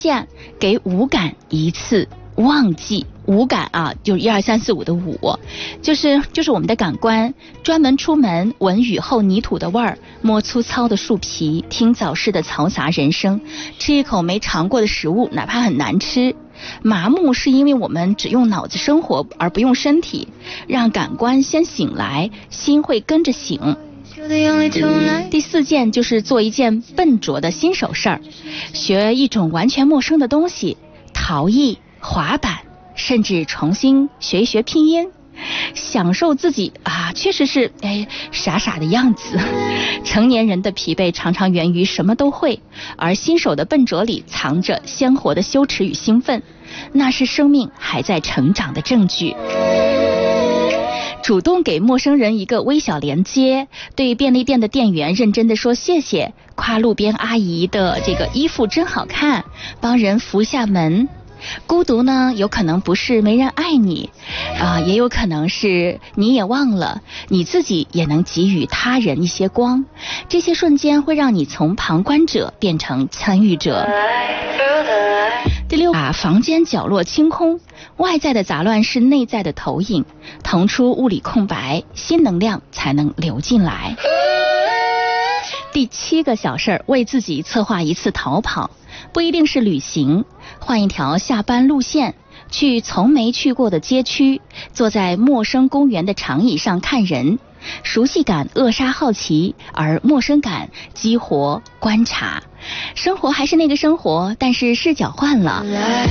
见给五感一次忘记。五感啊，就1、2、3、4、5的5，就是我们的感官，专门出门闻雨后泥土的味儿，摸粗糙的树皮，听早市的嘈杂人声，吃一口没尝过的食物，哪怕很难吃。麻木是因为我们只用脑子生活而不用身体，让感官先醒来，心会跟着醒。第4件就是做一件笨拙的新手事儿，学一种完全陌生的东西，陶艺、滑板，甚至重新学一学拼音，享受自己确实是傻傻的样子。成年人的疲惫常常源于什么都会，而新手的笨拙里藏着鲜活的羞耻与兴奋，那是生命还在成长的证据。主动给陌生人一个微小连接，对便利店的店员认真的说谢谢，夸路边阿姨的这个衣服真好看，帮人扶下门。孤独呢，有可能不是没人爱你也有可能是你也忘了你自己也能给予他人一些光，这些瞬间会让你从旁观者变成参与者。第6，把房间角落清空，外在的杂乱是内在的投影，腾出物理空白，新能量才能流进来。第7个小事儿，为自己策划一次逃跑，不一定是旅行，换一条下班路线，去从没去过的街区，坐在陌生公园的长椅上看人。熟悉感扼杀好奇，而陌生感激活观察。生活还是那个生活，但是视角换了。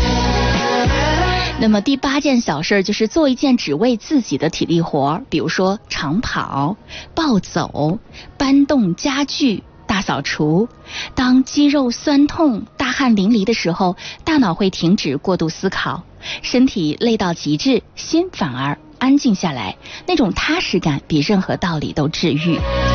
那么第8件小事就是做一件只为自己的体力活，比如说长跑、暴走、搬动家具、大扫除。当肌肉酸痛、大汗淋漓的时候，大脑会停止过度思考，身体累到极致，心反而安静下来，那种踏实感比任何道理都治愈。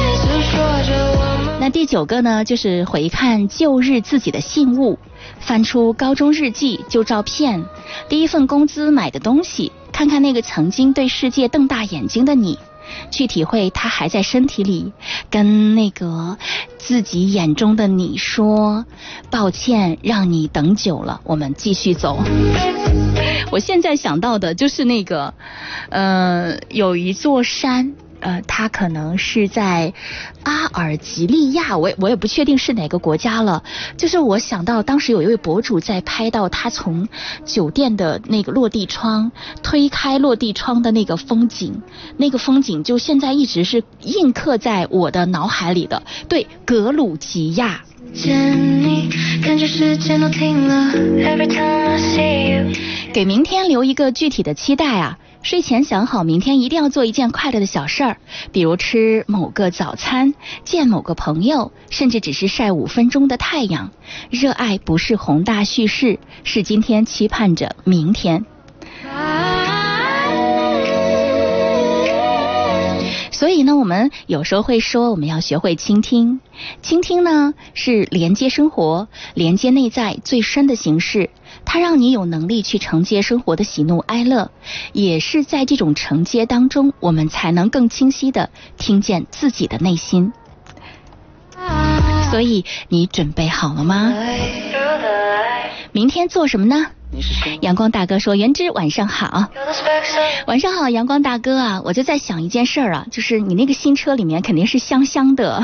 那第9个呢，就是回看旧日自己的信物，翻出高中日记、旧照片，第一份工资买的东西，看看那个曾经对世界瞪大眼睛的你，去体会他还在身体里，跟那个自己眼中的你说抱歉让你等久了，我们继续走。我现在想到的就是那个有一座山，它可能是在阿尔及利亚，我也不确定是哪个国家了。就是我想到当时有一位博主在拍到他从酒店的那个落地窗推开落地窗的那个风景，那个风景就现在一直是印刻在我的脑海里的。对，格鲁吉亚。给明天留一个具体的期待啊，睡前想好明天一定要做一件快乐的小事儿，比如吃某个早餐，见某个朋友，甚至只是晒5分钟的太阳。热爱不是宏大叙事，是今天期盼着明天。所以呢，我们有时候会说我们要学会倾听。倾听呢，是连接生活、连接内在最深的形式，它让你有能力去承接生活的喜怒哀乐，也是在这种承接当中，我们才能更清晰地听见自己的内心。所以你准备好了吗？明天做什么呢？阳光大哥说，元之晚上好。晚上好，阳光大哥啊，我就在想一件事儿啊，就是你那个新车里面肯定是香香的，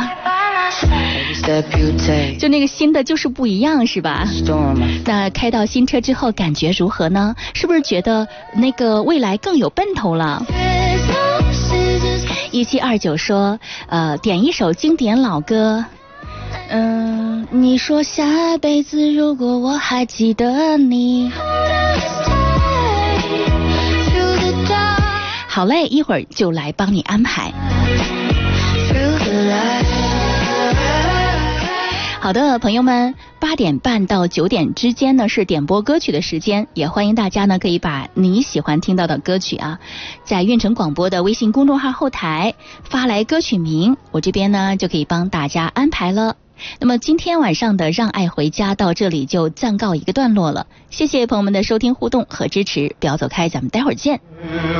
就那个新的就是不一样是吧？那开到新车之后感觉如何呢？是不是觉得那个未来更有奔头了？1729说点一首经典老歌，你说下辈子如果我还记得你。好嘞，一会儿就来帮你安排。好的，朋友们，8点半到9点之间呢是点播歌曲的时间，也欢迎大家呢可以把你喜欢听到的歌曲啊，在运城广播的微信公众号后台发来歌曲名，我这边呢就可以帮大家安排了。那么今天晚上的让爱回家到这里就暂告一个段落了，谢谢朋友们的收听互动和支持，不要走开，咱们待会儿见。